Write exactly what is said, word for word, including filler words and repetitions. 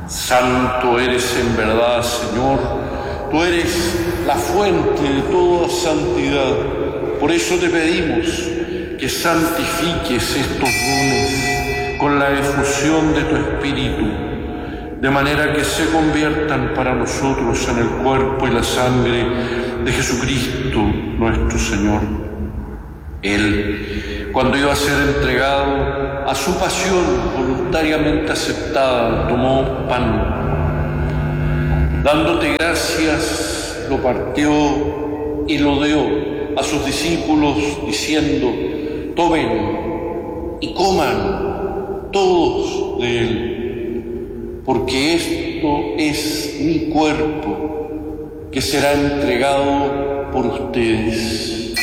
Santo eres en verdad, Señor, tú eres la fuente de toda santidad. Por eso te pedimos que santifiques estos dones con la efusión de tu Espíritu, de manera que se conviertan para nosotros en el cuerpo y la sangre de Jesucristo nuestro Señor. Él, cuando iba a ser entregado a su pasión voluntariamente aceptada, tomó pan. Dándote gracias, lo partió y lo dio a sus discípulos, diciendo: tomen y coman todos de él, porque esto es mi cuerpo, que será entregado por ustedes.